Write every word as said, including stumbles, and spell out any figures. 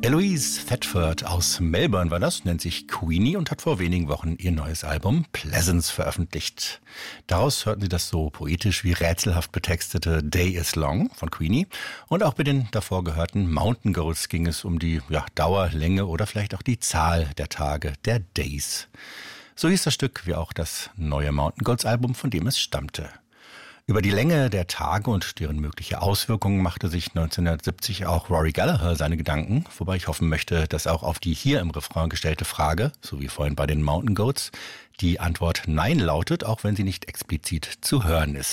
Eloise Thetford aus Melbourne war das, nennt sich Queenie und hat vor wenigen Wochen ihr neues Album Pleasance veröffentlicht. Daraus hörten Sie das so poetisch wie rätselhaft betextete Day is Long von Queenie. Und auch bei den davor gehörten Mountain Goats ging es um die ja, Dauer, Länge oder vielleicht auch die Zahl der Tage, der Days. So hieß das Stück wie auch das neue Mountain Goats Album, von dem es stammte. Über die Länge der Tage und deren mögliche Auswirkungen machte sich neunzehnhundertsiebzig auch Rory Gallagher seine Gedanken, wobei ich hoffen möchte, dass auch auf die hier im Refrain gestellte Frage, so wie vorhin bei den Mountain Goats, die Antwort Nein lautet, auch wenn sie nicht explizit zu hören ist.